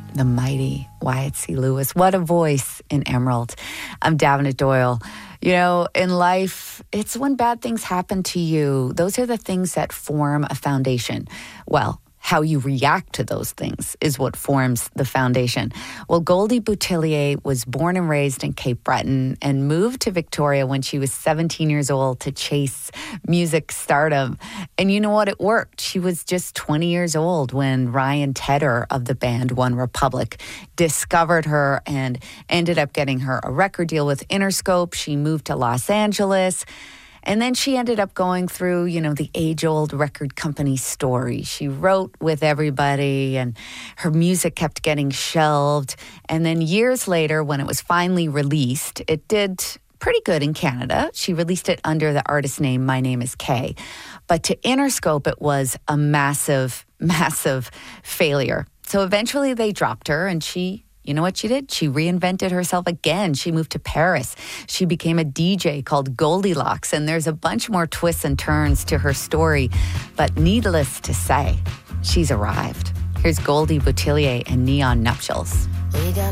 the mighty Wyatt C. Lewis. What a voice in Emerald. I'm Davenant Doyle. You know, in life, it's when bad things happen to you. Those are the things that form a foundation. Well, how you react to those things is what forms the foundation. Well, Goldie Boutillier was born and raised in Cape Breton and moved to Victoria when she was 17 years old to chase music stardom. And you know what? It worked. She was just 20 years old when Ryan Tedder of the band One Republic discovered her and ended up getting her a record deal with Interscope. She moved to Los Angeles. And then she ended up going through, you know, the age-old record company story. She wrote with everybody, and her music kept getting shelved. And then years later, when it was finally released, it did pretty good in Canada. She released it under the artist name My Name is Kay. But to Interscope, it was a massive, massive failure. So eventually they dropped her, and you know what she did? She reinvented herself again. She moved to Paris. She became a DJ called Goldilocks, and there's a bunch more twists and turns to her story. But needless to say, she's arrived. Here's Goldie Boutillier and Neon Nuptials.